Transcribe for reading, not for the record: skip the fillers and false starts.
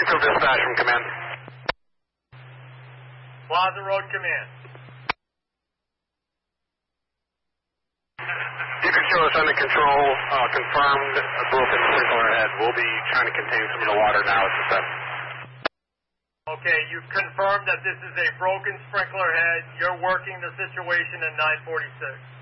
Springfield Dispatch from Command. Plaza Road Command. You can show us under control, confirmed broken sprinkler head. We'll be trying to contain some of the water now at the set. Okay, you've confirmed that this is a broken sprinkler head. You're working the situation at 946.